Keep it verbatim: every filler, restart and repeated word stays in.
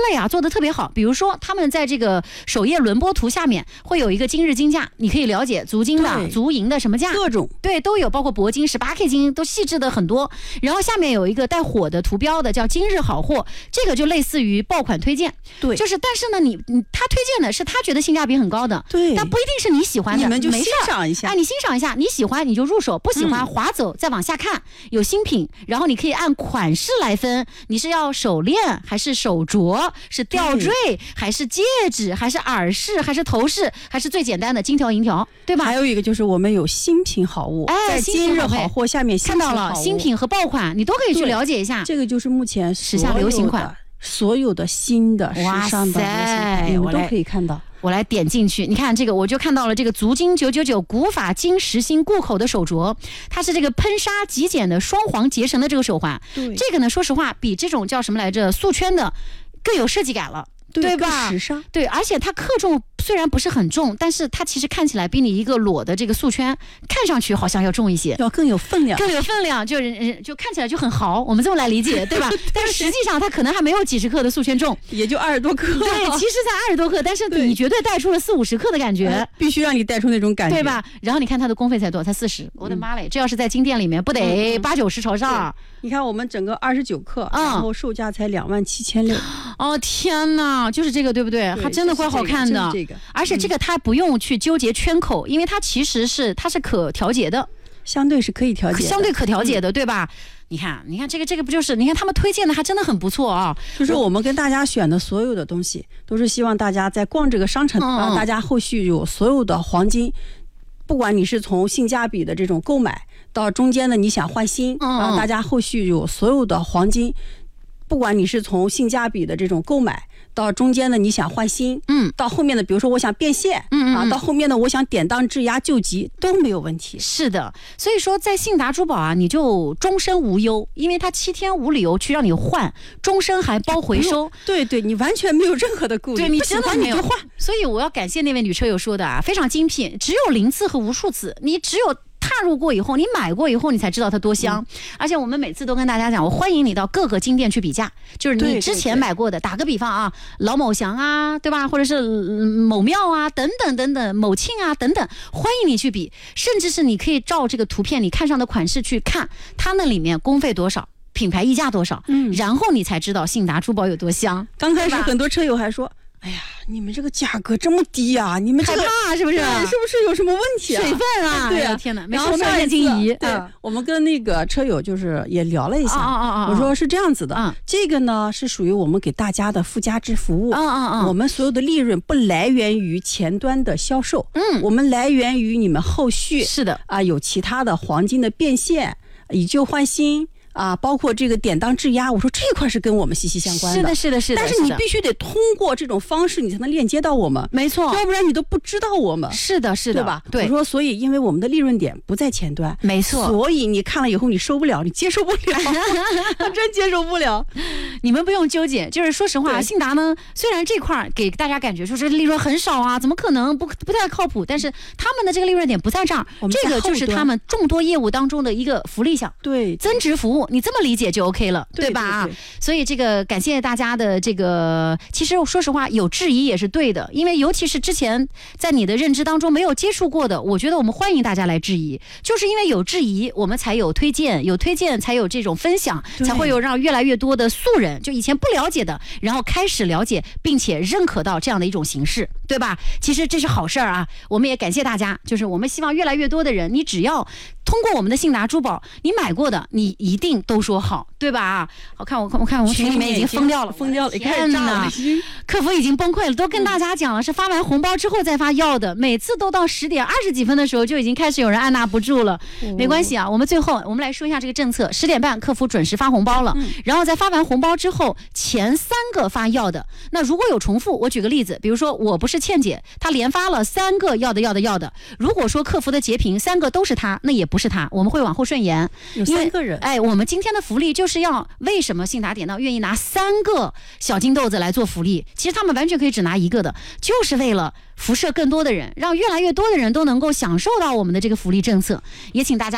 会啊做得特别好，比如说他们在这个首页轮播图下面会有一个今日金价，你可以了解足金的、足银的什么价， 各种对都有，包括铂金、十八 K 金都细致的很多。然后下面有一个带火的图标的叫今日好货，这个就类似于爆款推荐， 对， 就是但是呢，你你他推荐的是他觉得性价比很高的， 对， 但不一定是你喜欢的， 你们就欣赏一下， 哎，你欣赏一下，你喜欢你就入手，不喜欢划走、嗯、再往下看，有新品，然后你可以按款式来分，你是要手链还是手镯，是吊坠还是戒指还是耳饰还是头饰，还是最简单的金条银条，对吧？ 还有一个就是我们有新品好物，哎，在今日好货下面看到了新品和爆款，你都可以去了解一下。 这个就是目前时下流行款， 所有的新的时尚的流行款，你们都可以看到。 我来点进去，你看这个，我就看到了这个足金九九九古法金实心固口的手镯，它是这个喷砂极简的双黄结绳的这个手环， 对， 这个呢，说实话比这种叫什么来着素圈的更有设计感了。 对, 对吧？ 时尚， 对，而且它克重虽然不是很重，但是它其实看起来比你一个裸的这个素圈看上去好像要重一些， 要更有分量， 更有分量，就就看起来就很豪。我们这么来理解，对吧？但是实际上它可能还没有几十克的素圈重， 也就二十多克。 对，其实才二十多克，但是你绝对带出了四五十克的感觉， 呃、必须让你带出那种感觉， 对吧？然后你看它的工费才多少？才四十。我的妈嘞！这要是在金店里面，不得八九十朝上？ 你看我们整个二十九克，嗯、然后售价才两万七千六。 哦天哪，就是这个对不对？ 对， 它真的会好看的， 这个， 而且这个它不用去纠结圈口，嗯、因为它其实是它是可调节的， 相对是可以调节的， 相对可调节的，嗯、对吧？你看，你看这个这个不就是？你看他们推荐的还真的很不错啊！ 就是我们跟大家选的所有的东西，都是希望大家在逛这个商城，让、嗯、大家后续有所有的黄金，不管你是从性价比的这种购买，到中间的你想换新， 嗯、 让大家后续有所有的黄金。不管你是从性价比的这种购买，到中间的你想换新， 嗯， 到后面的比如说我想变现， 嗯, 嗯啊，到后面的我想典当质押救急都没有问题。 是的，所以说在信达珠宝啊，你就终身无忧，因为它七天无理由去让你换，终身还包回收。 对对，你完全没有任何的顾虑， 对你真的没有你就换。 所以我要感谢那位女车友说的啊，非常精辟，只有零次和无数次，你只有踏入过以后，你买过以后，你才知道它多香。嗯、而且我们每次都跟大家讲，我欢迎你到各个金店去比价，就是你之前买过的，打个比方啊，老某祥啊，对吧？或者是某庙啊，等等等等，某庆啊等等，欢迎你去比，甚至是你可以照这个图片你看上的款式去看，它那里面工费多少，品牌溢价多少，嗯，然后你才知道信达珠宝有多香。 刚开始很多车友还说，哎呀，你们这个价格这么低啊，你们这个害怕是不是？ 是不是有什么问题啊？ 水分啊！ 对啊， 天哪！ 然后上一次，对、 嗯， 我们跟那个车友就是也聊了一下， 啊啊啊啊我说是这样子的、 啊， 这个呢是属于我们给大家的附加值服务， 啊啊啊， 我们所有的利润不来源于前端的销售， 嗯， 我们来源于你们后续是的啊，有其他的黄金的变现，以旧换新。啊，包括这个典当质押，我说这块是跟我们息息相关的。 是的，是的，是的。 但是你必须得通过这种方式，你才能链接到我们。 没错， 要不然你都不知道我们。 是的，是的， 对吧？ 对。 我说，所以因为我们的利润点不在前端， 没错。 所以你看了以后你受不了，你接受不了，真接受不了。 你们不用纠结，就是说实话，信达呢，虽然这块给大家感觉说是利润很少啊，怎么可能不不太靠谱？但是他们的这个利润点不在这儿，这个就是他们众多业务当中的一个福利项， 对， 增值服务。你这么理解就 OK 了， 对吧？ 对对对， 所以这个感谢大家的这个，其实说实话有质疑也是对的，因为尤其是之前在你的认知当中没有接触过的，我觉得我们欢迎大家来质疑，就是因为有质疑，我们才有推荐，有推荐才有这种分享，才会有让越来越多的素人，就以前不了解的，然后开始了解，并且认可到这样的一种形式，对吧？其实这是好事儿啊，我们也感谢大家，就是我们希望越来越多的人，你只要通过我们的信达珠宝，你买过的，你一定都说好，对吧？我看我看我看我们群里面已经疯掉了， 疯掉了， 天哪！客服已经崩溃了，都跟大家讲了，是发完红包之后再发要的，每次都到十点二十几分的时候就已经开始有人按捺不住了。 哦、 没关系啊，我们最后我们来说一下这个政策，十点半客服准时发红包了，嗯、然后在发完红包之后，前三个发要的，那如果有重复，我举个例子，比如说我不是倩姐，她连发了三个要的要的要的，如果说客服的截屏三个都是她，那也不是她，我们会往后顺延。 有三个人， 哎，我们今天的福利就是要为什么信达典当愿意拿三个小金豆子来做福利？其实他们完全可以只拿一个的，就是为了辐射更多的人，让越来越多的人都能够享受到我们的这个福利政策。也请大家